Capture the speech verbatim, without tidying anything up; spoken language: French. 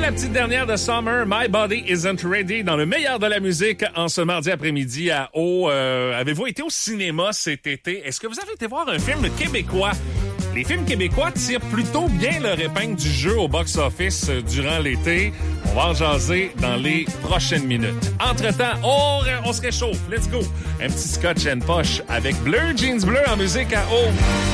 la petite dernière de Summer, My Body Isn't Ready, dans le meilleur de la musique en ce mardi après-midi à Eau. Euh, avez-vous été au cinéma cet été? Est-ce que vous avez été voir un film québécois? Les films québécois tirent plutôt bien leur épingle du jeu au box-office durant l'été. On va en jaser dans les prochaines minutes. Entre-temps, on, on se réchauffe. Let's go! Un petit scotch and poche avec Bleu Jeans Bleu en musique à Eau.